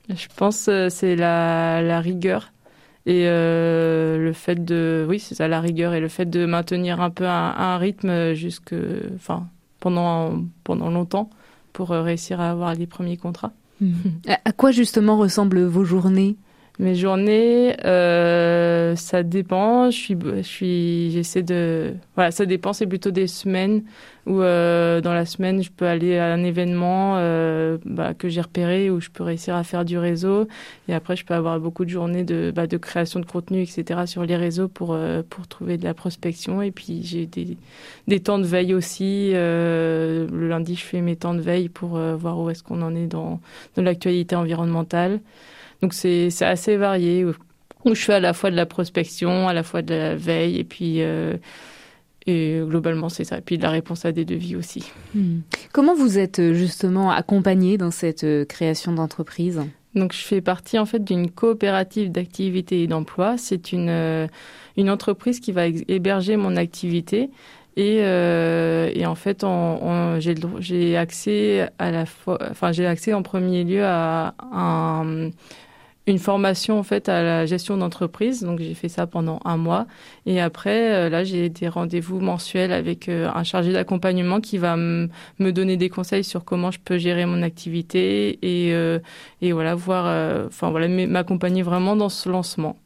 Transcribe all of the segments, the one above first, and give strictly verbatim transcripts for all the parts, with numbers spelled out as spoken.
Je pense que c'est la, la rigueur et euh, le fait de... Oui, c'est ça, la rigueur et le fait de maintenir un peu un, un rythme jusque, enfin, pendant, pendant longtemps pour réussir à avoir les premiers contrats. Mmh. À quoi justement ressemblent vos journées ? Mes journées, euh, ça dépend. Je suis, je suis, j'essaie de, voilà, ça dépend. C'est plutôt des semaines où euh, dans la semaine, je peux aller à un événement euh, bah, que j'ai repéré où je peux réussir à faire du réseau. Et après, je peux avoir beaucoup de journées de, bah, de création de contenu, et cetera sur les réseaux pour euh, pour trouver de la prospection. Et puis j'ai des des temps de veille aussi. Euh, le lundi, je fais mes temps de veille pour euh, voir où est-ce qu'on en est dans dans l'actualité environnementale. Donc c'est, c'est assez varié, où je fais à la fois de la prospection, à la fois de la veille, et puis euh, et globalement c'est ça. Et puis de la réponse à des devis aussi. Mmh. Comment vous êtes justement accompagnée dans cette création d'entreprise ? Donc je fais partie en fait d'une coopérative d'activité et d'emploi. C'est une, euh, une entreprise qui va héberger mon activité. Et, euh, et en fait, on, on, j'ai, j'ai accès à la fois, enfin j'ai accès en premier lieu à un une formation en fait à la gestion d'entreprise. Donc j'ai fait ça pendant un mois et après euh, là j'ai des rendez-vous mensuels avec euh, un chargé d'accompagnement qui va m- me donner des conseils sur comment je peux gérer mon activité et euh, et voilà voir euh, enfin voilà m'accompagner vraiment dans ce lancement.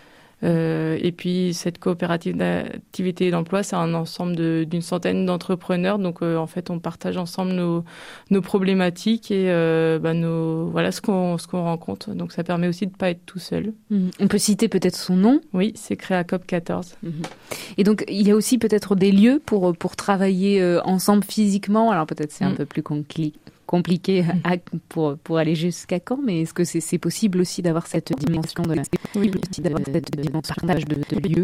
Euh, et puis cette coopérative d'activité et d'emploi, c'est un ensemble de, d'une centaine d'entrepreneurs. Donc euh, en fait, on partage ensemble nos, nos problématiques et euh, bah, nos, voilà ce qu'on, ce qu'on rencontre. Donc ça permet aussi de ne pas être tout seul. Mmh. On peut citer peut-être son nom ? Oui, c'est Créacop quatorze. Mmh. Et donc il y a aussi peut-être des lieux pour, pour travailler euh, ensemble physiquement. Alors peut-être c'est mmh. un peu plus compliqué. compliqué à, pour, pour aller jusqu'à Caen, mais est-ce que c'est, c'est possible aussi d'avoir cette dimension de la, oui. d'avoir cette dimension de partage de, de lieux ?